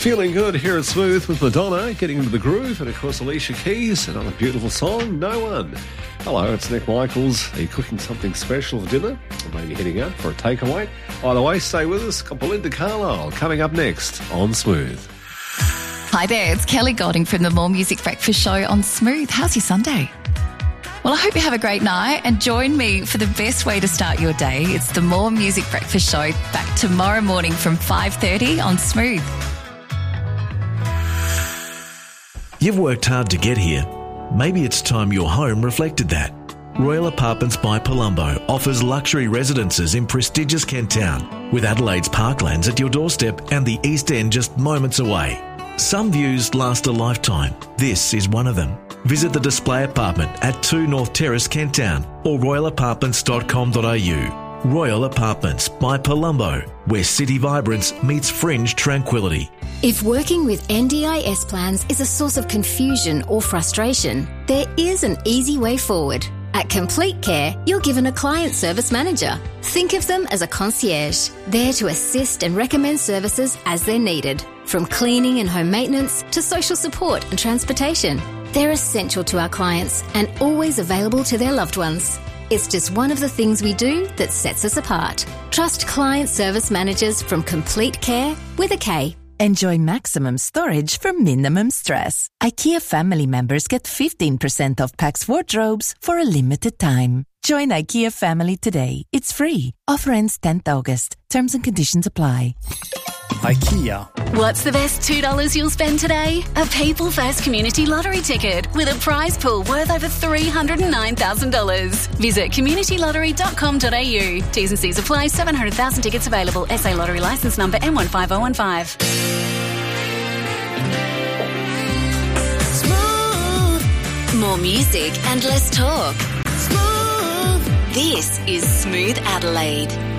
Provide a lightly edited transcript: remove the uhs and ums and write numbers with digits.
Feeling good here at Smooth with Madonna, getting into the groove, and of course Alicia Keys, another beautiful song, No One. Hello, it's Nick Michaels. Are you cooking something special for dinner? Or maybe heading out for a takeaway? Either way, stay with us. Got Belinda Carlisle coming up next on Smooth. Hi there, it's Kelly Golding from the More Music Breakfast Show on Smooth. How's your Sunday? Well, I hope you have a great night and join me for the best way to start your day. It's the More Music Breakfast Show, back tomorrow morning from 5:30 on Smooth. You've worked hard to get here. Maybe it's time your home reflected that. Royal Apartments by Palumbo offers luxury residences in prestigious Kent Town, with Adelaide's parklands at your doorstep and the East End just moments away. Some views last a lifetime. This is one of them. Visit the display apartment at 2 North Terrace, Kent Town, or royalapartments.com.au. Royal Apartments by Palumbo, where city vibrance meets fringe tranquility. If working with NDIS plans is a source of confusion or frustration, there is an easy way forward. At Complete Care, you're given a client service manager. Think of them as a concierge, there to assist and recommend services as they're needed, from cleaning and home maintenance to social support and transportation. They're essential to our clients and always available to their loved ones. It's just one of the things we do that sets us apart. Trust client service managers from Complete Care with a K. Enjoy maximum storage for minimum stress. IKEA family members get 15% off Pax wardrobes for a limited time. Join IKEA family today. It's free. Offer ends 10th August. Terms and conditions apply. IKEA. What's the best $2 you'll spend today? A People First Community Lottery ticket with a prize pool worth over $309,000. Visit communitylottery.com.au. T's and C's apply. 700,000 tickets available. SA Lottery licence number M15015. Smooth. More music and less talk. Smooth. This is Smooth Adelaide.